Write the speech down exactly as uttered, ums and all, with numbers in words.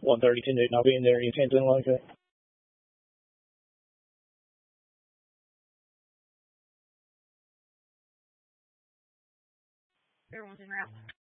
one thirty-two Newton. I'll be in there. You can't do anything like that. Everyone's in route.